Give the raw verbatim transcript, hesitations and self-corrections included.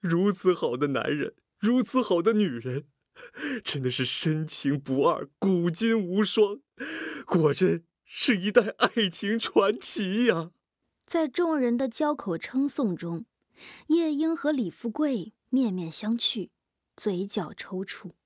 如此好的男人，如此好的女人，真的是深情不二，古今无双，果真是一代爱情传奇呀！ 在众人的交口称颂中，夜莺和李富贵面面相觑，嘴角抽搐。